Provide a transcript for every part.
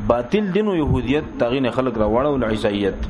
باطل دین او يهودیت تاغین خلق را وړو عیسایت.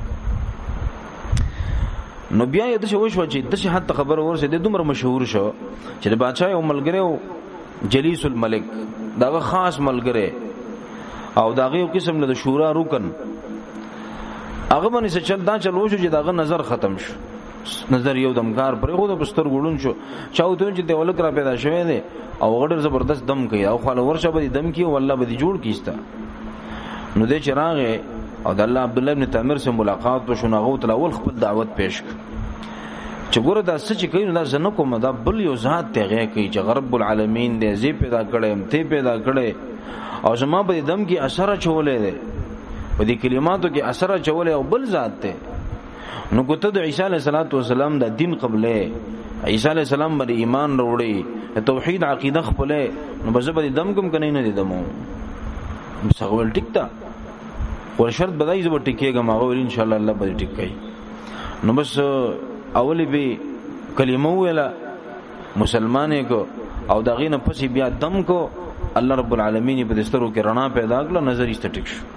نو بیا د شوش چې د شه حتی خبر ورسې د دومره مشهور شو چې د بادشاہ یو ملګری جلیس الملک داغه خاص ملګری او داغه یو قسم له شورا رکن هغه باندې څه چل دا چلو شو چې داغه نظر ختم شو، نظر یو دمکار پر خو د بستر ګړون شو چاوته چې د ولک را پیدا شوی دی او غډر زبردست دم کوي او خاله ورشه به دم کوي والله به جوړ کیستا. نو د چراغه او د الله عبد الله ابن تامر سره ملاقات وشو، ناغو تل اول خپل دعوت پیش چې ګوره دا څه چې کوي دا زنه کوم دا بل یو ذات ته غي کوي چې رب العالمین دې زی پیدا کړم ته پیدا کړې او زما په دم کې اثر چولې ده په دې کلماتو کې اثر چولې او بل ذات ته. نو ګوته د عیسی علیه السلام د دین قبله عیسی علیه السلام باندې ایمان وروړي توحید عقیده خپله نو بس به دم کوم کنه نه دمو سغول ټیک تا ور شرط بدای زو ټیکېګه ما غوړ ان شاء الله الله به ټیک کوي. نو بس اولی به کلمه ویلا مسلمانې کو او دغې نه پسې بیا دم کو الله رب العالمین په دسترو کې رڼا پیدا کړه نظر یې ټیک شو.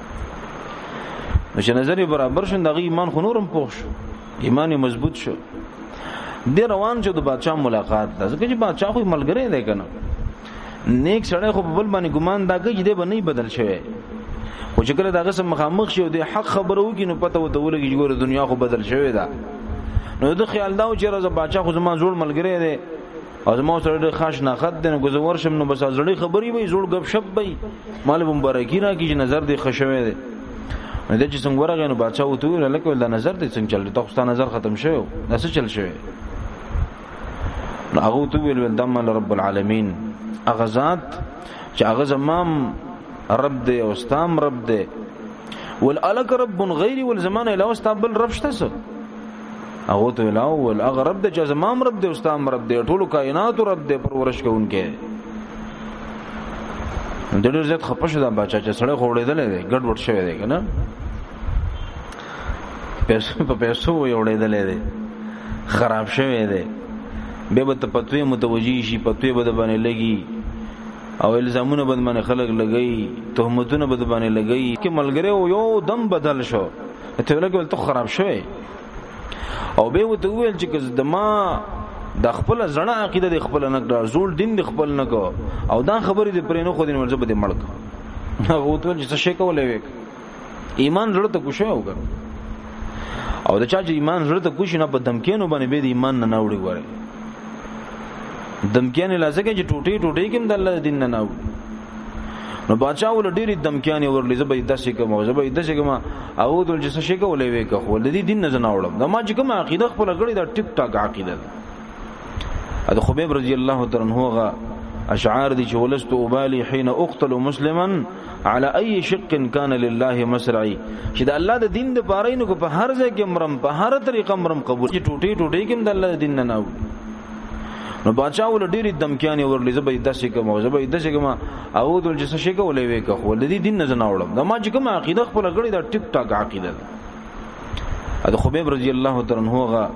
نو چې نظر برابر شون دغه ایمان خو نورم پوښ شو، ایمان مضبوط شو. د روان چې د بادشاہ ملاقات ده ځکه چې بادشاہ خو ملګری دی کنه نیک سړی خو په بل باندې ګمان دا کوي چې دی به نه بدل شوی خو چې کله دغه سم مخامخ شي او د حق خبرو کې نو پته وته ولګي چې ګوره دنیا خو بدل شوی ده. نو د خیال دا چې راز بادشاہ خو زما جوړ ملګری دی او زما سره د خاص نه خد دی نو گزور شم نو بس ازړی خبري وي جوړ غب شپ وي مال مبارکی را کی چې نظر دی خښوي دی. نو د چې څنګه ورغی نو بادشاہ وته ویل لکه د نظر دی څنګه چل تاسو نظر ختم شوی نس چل شوی. نو هغه ته ویل دم رب العالمین اغزاد چې هغه زمام رب دی او استام رب دی والالک رب غیری والزمان الا واستقبل رب شته هغه ته ویل او اغه رب دی چې زمام رب دی استام رب دی ټول کائنات رب دی پرورش کوونکې. د ډېر زیات خپشه دا بچا چې سړی خوړېدل دی ګډ وډ شوی دی کنه پیسو یوړېدل دی خراب شوی دی به به پتوی متوجی شي پتوی به باندې لګي او الزامونه به باندې خلق لګي تهمتونه به باندې لګي کې ملګری یو دم بدل شو ته ولګول ته خراب شوی او به وته ویل چې دما د خپل زړه عقیده د خپل نه زول دین د خپل نه کو او دا خبرې د پرې نه خو دین ورځ به مړک هغه ته چې څه شي کولای وک ایمان زړه ته کوشه وګ او دا چې ایمان زړه ته کوشه نه په دمکینو باندې به د ایمان نه وړي غواړي دمکیانې لازمه چې ټوټي ټوټي کوم د الله دین نه نو نو بادشاہ ول ډېری دمکیانې ورلې زبې داسې کوم زبې داسې کوم او دل چې شي کولای وې که خو د دین نه نه وړم دا ما چې کوم عقیده خپل غړي دا ټیک ټاک عقیده ده. خبیب رضی الله تعالی عنہ غا اشعار دي چې ولست ابالي حين اقتل مسلما على اي شق كان لله مسرعي چې د الله د دین د بارے نو په هر ځای کې مرم په هر طریقه مرم قبول چې ټوټي ټوټي کوم د الله دین نه نو نو بادشاہ ول ډېری دمکیانې ورلې زبې داسې کوم زبې داسې کوم او دل چې شي کولای وې که خو د دین نه نه وړم دا ما چې کوم عقیده خپل غړي دا ټیک ټاک عقیده ده. خبیب رضی الله تعالی عنہ غا